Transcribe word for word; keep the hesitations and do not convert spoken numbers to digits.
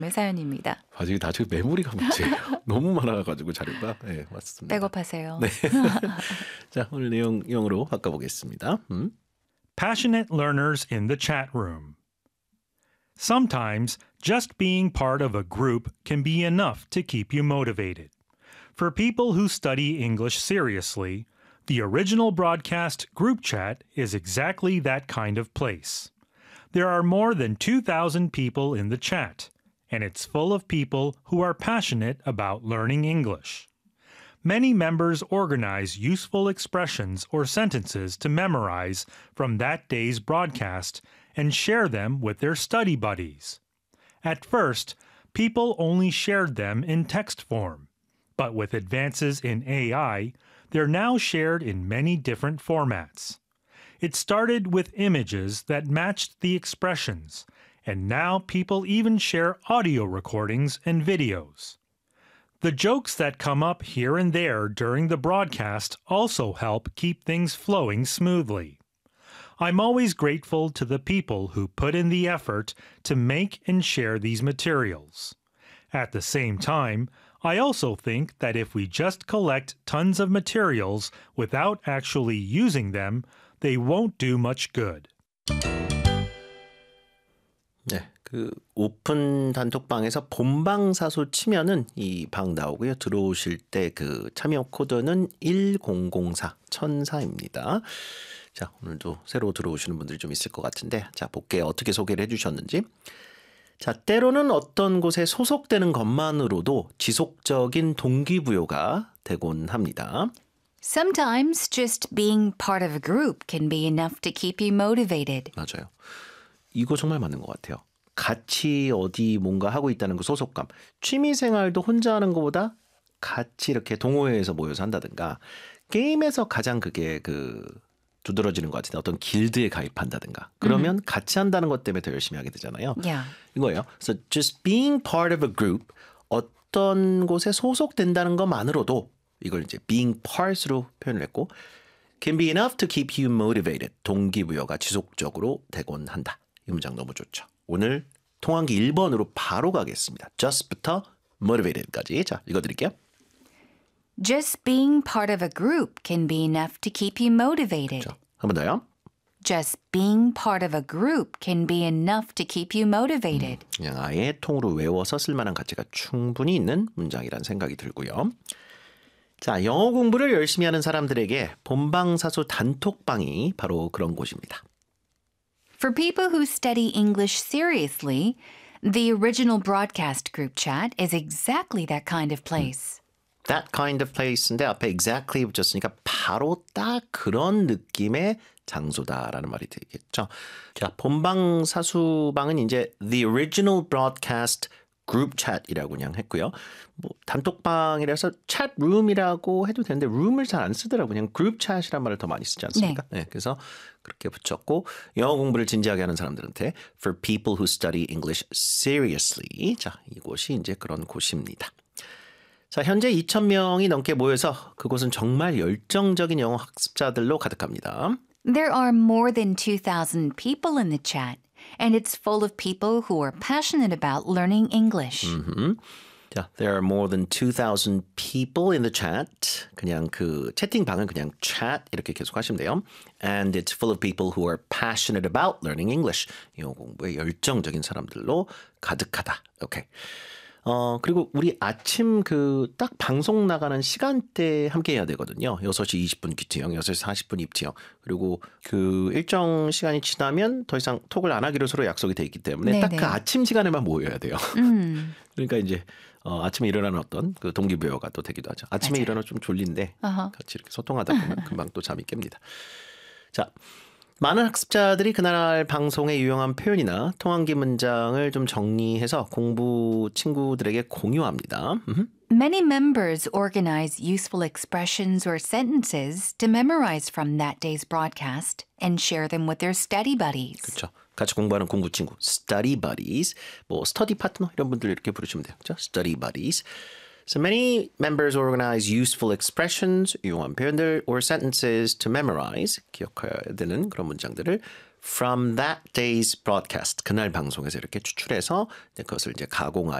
사연입니다. 아직 아직 메모리가 문제예요. 너무 많아가지고 자료가. 네, 맞습니다. 백업하세요. 네. 자, 오늘 내용 영어로 바꿔보겠습니다. 음? Passionate learners in the chat room. Sometimes, just being part of a group can be enough to keep you motivated. For people who study English seriously, the original broadcast group chat is exactly that kind of place. There are more than two thousand people in the chat, and it's full of people who are passionate about learning English. Many members organize useful expressions or sentences to memorize from that day's broadcast and share them with their study buddies. At first, people only shared them in text form, but with advances in A I, they're now shared in many different formats. It started with images that matched the expressions, and now people even share audio recordings and videos. The jokes that come up here and there during the broadcast also help keep things flowing smoothly. I'm always grateful to the people who put in the effort to make and share these materials. At the same time, I also think that if we just collect tons of materials without actually using them, they won't do much good. 네, 그 오픈 단톡방에서 본방사수 치면은 이 방 나오고요. 들어오실 때 그 참여 코드는 일공공사 천사입니다. 자, 오늘도 새로 들어오시는 분들이 좀 있을 것 같은데, 자, 볼게요. 어떻게 소개를 해주셨는지. 자, 때로는 어떤 곳에 소속되는 것만으로도 지속적인 동기부여가 되곤 합니다. Sometimes just being part of a group can be enough to keep you motivated. 맞아요. 이거 정말 맞는 것 같아요. 같이 어디 뭔가 하고 있다는 그 소속감. 취미생활도 혼자 하는 것보다 같이 이렇게 동호회에서 모여서 한다든가, 게임에서 가장 그게 그 두드러지는 것 같은데, 어떤 길드에 가입한다든가 그러면 mm-hmm. 같이 한다는 것 때문에 더 열심히 하게 되잖아요. Yeah. 이거예요. So just being part of a group, 어떤 곳에 소속된다는 것만으로도, 이걸 이제 being part으로 표현을 했고, can be enough to keep you motivated. 동기부여가 지속적으로 되곤 한다. 이 문장 너무 좋죠. 오늘 통한기 일 번으로 바로 가겠습니다. just부터 motivated까지. 자, 읽어드릴게요. Just being part of a group can be enough to keep you motivated. 자, 한 번 더요. Just being part of a group can be enough to keep you motivated. 음, 그냥 아예 통으로 외워서 쓸만한 가치가 충분히 있는 문장이라는 생각이 들고요. 자, 영어 공부를 열심히 하는 사람들에게 본방사수 단톡방이 바로 그런 곳입니다. For people who study English seriously, the original broadcast group chat is exactly that kind of place. That kind of place인데 앞에 exactly 붙였으니까 바로 딱 그런 느낌의 장소다라는 말이 되겠죠. 자, 본방 사수방은 이제 the original broadcast group chat이라고 그냥 했고요. 뭐 단톡방이라서 chat room이라고 해도 되는데 room을 잘 안 쓰더라고요. 그냥 group chat이란 말을 더 많이 쓰지 않습니까? 네. 네, 그래서 그렇게 붙였고, 영어 공부를 진지하게 하는 사람들한테 for people who study English seriously. 자, 이곳이 이제 그런 곳입니다. 자, 현재 이천 명이 넘게 모여서 그곳은 정말 열정적인 영어 학습자들로 가득합니다. There are more than two thousand people in the chat, and it's full of people who are passionate about learning English. Mm-hmm. 자, there are more than two thousand people in the chat. 그냥 그 채팅방은 그냥 chat 이렇게 계속 하시면 돼요. And it's full of people who are passionate about learning English. 영어 공부에 열정적인 사람들로 가득하다. 오케이. 어, 그리고 우리 아침 그 딱 방송 나가는 시간대 함께 해야 되거든요. 여섯 시 이십 분 큐티형, 여섯 시 사십 분 입티형. 그리고 그 일정 시간이 지나면 더 이상 톡을 안 하기로 서로 약속이 돼 있기 때문에 딱 그 아침 시간에만 모여야 돼요. 음. 그러니까 이제 어, 아침에 일어나는 어떤 그 동기부여가 또 되기도 하죠. 아침에 맞아요. 일어나 좀 졸린데 uh-huh. 같이 이렇게 소통하다 보면 금방 또 잠이 깹니다. 자, 많은 학습자들이 그날 방송에 유용한 표현이나 통한기 문장을 좀 정리해서 공부 친구들에게 공유합니다. Many members organize useful expressions or sentences to memorize from that day's broadcast and share them with their study buddies. 그렇죠. 같이 공부하는 공부 친구, study buddies, 뭐 study partner 이런 분들 이렇게 부르시면 돼요. 그렇죠? study buddies. So many members organize useful expressions, 유용한 표현들, or sentences to memorize, 기억해야 되는 그런 문장들을 from that day's broadcast. 그날 방송에서 이렇게 추출해서 이제 그것을 이제 가공하여